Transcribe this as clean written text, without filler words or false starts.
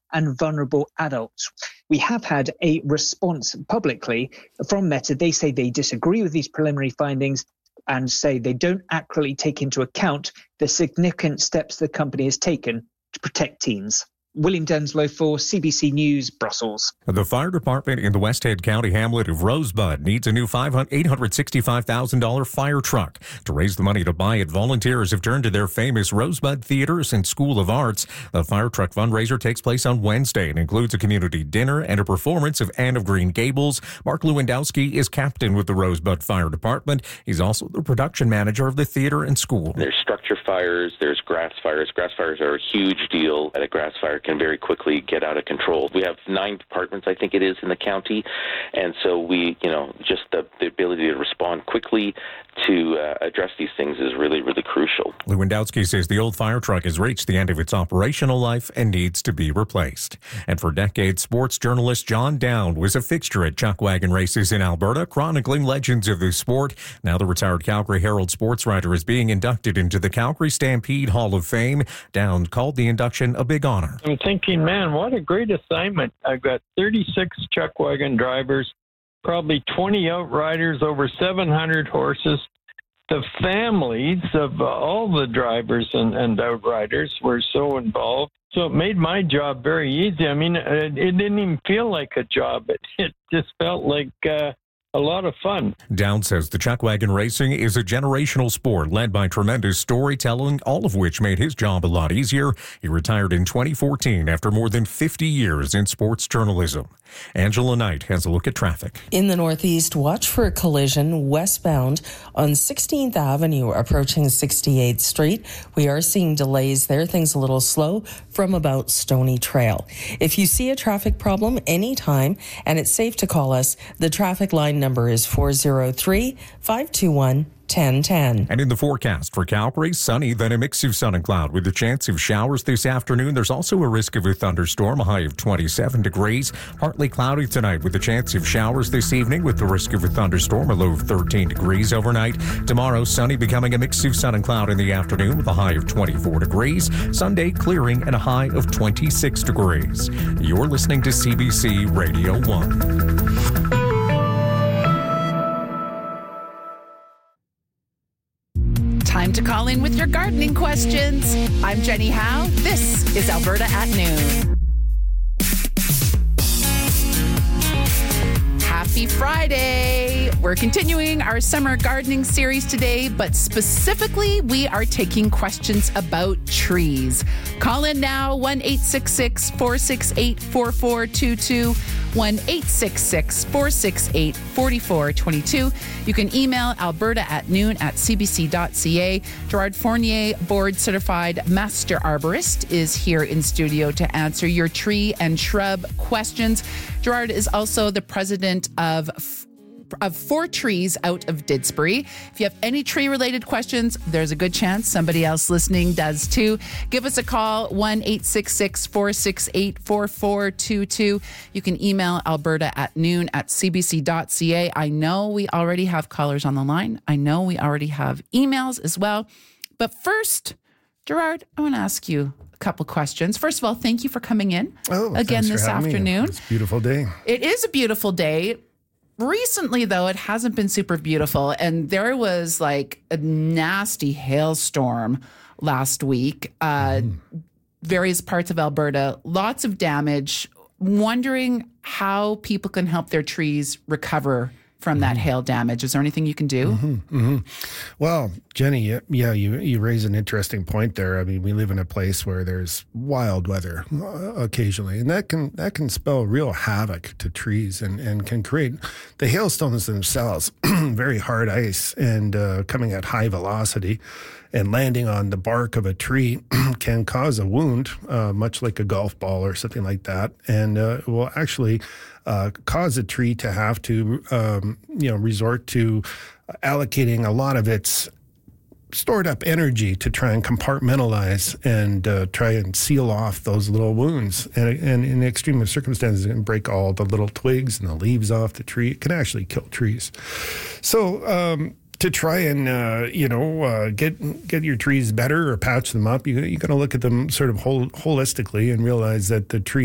and vulnerable adults. We have had a response publicly from Meta. They say they disagree with these preliminary findings and say they don't accurately take into account the significant steps the company has taken to protect teens. William Denslow for CBC News, Brussels. The fire department in the West Head County hamlet of Rosebud needs a new $865,000 fire truck. To raise the money to buy it, volunteers have turned to their famous Rosebud Theaters and School of Arts. The fire truck fundraiser takes place on Wednesday and includes a community dinner and a performance of Anne of Green Gables. Mark Lewandowski is captain with the Rosebud Fire Department. He's also the production manager of the theater and school. There's structure fires, there's grass fires. Grass fires are a huge deal. A grass fire can very quickly get out of control. We have 9 departments, I think it is, in the county, and so we, just the ability to respond quickly to address these things is really, really crucial. Lewandowski says the old fire truck has reached the end of its operational life and needs to be replaced. And for decades, sports journalist John Dowd was a fixture at chuck wagon races in Alberta, chronicling legends of the sport. Now the retired Calgary Herald sports writer is being inducted into the Calgary Stampede Hall of Fame. Dowd called the induction a big honor. I'm thinking, man, what a great assignment. I've got 36 chuck wagon drivers, probably 20 outriders, over 700 horses. The families of all the drivers and outriders were so involved. So it made my job very easy. I mean, it didn't even feel like a job. It just felt like a lot of fun. Dowd says the chuck wagon racing is a generational sport led by tremendous storytelling, all of which made his job a lot easier. He retired in 2014 after more than 50 years in sports journalism. Angela Knight has a look at traffic. In the Northeast, watch for a collision westbound on 16th Avenue approaching 68th Street. We are seeing delays there. Things a little slow from about Stony Trail. If you see a traffic problem anytime and it's safe to call us, the traffic line number is 403-521-1010. And in the forecast for Calgary, sunny, then a mix of sun and cloud with a chance of showers this afternoon. There's also a risk of a thunderstorm, a high of 27 degrees. Partly cloudy tonight with a chance of showers this evening with the risk of a thunderstorm, a low of 13 degrees overnight. Tomorrow, sunny, becoming a mix of sun and cloud in the afternoon with a high of 24 degrees. Sunday, clearing and a high of 26 degrees. You're listening to CBC Radio 1. Time to call in with your gardening questions. I'm Jenny Howe. This is Alberta at Noon. Happy Friday! We're continuing our summer gardening series today, but specifically, we are taking questions about trees. Call in now, 1-866-468-4422, 1-866-468-4422. You can email alberta@noon@cbc.ca. Gerard Fournier, board-certified master arborist, is here in studio to answer your tree and shrub questions. Gerard is also the president of 4 Trees out of Didsbury. If you have any tree-related questions, there's a good chance somebody else listening does too. Give us a call, 1-866-468-4422. You can email alberta@noon@cbc.ca. I know we already have callers on the line. I know we already have emails as well. But first, Gerard, I want to ask you a couple questions. First of all, thank you for coming in again this afternoon. It's a beautiful day. It is a beautiful day. Recently, though, it hasn't been super beautiful, and there was like a nasty hailstorm last week. Various parts of Alberta, lots of damage. Wondering how people can help their trees recover from that hail damage. Is there anything you can do? Well, Jenny, yeah, you raise an interesting point there. I mean, we live in a place where there's wild weather occasionally, and that can spell real havoc to trees and can create the hailstones themselves, very hard ice and coming at high velocity and landing on the bark of a tree can cause a wound, much like a golf ball or something like that, and will actually cause a tree to have to, resort to allocating a lot of its stored up energy to try and compartmentalize and try and seal off those little wounds. And in extreme circumstances, it can break all the little twigs and the leaves off the tree. It can actually kill trees. So to try and, get your trees better or patch them up, you got to look at them sort of holistically and realize that the tree